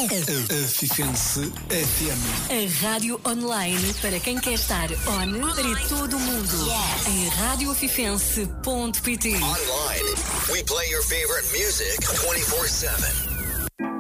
A Fifense FM. A rádio online para quem quer estar on para todo o mundo. Em radioafifense.pt. Online, we play your favorite music 24/7.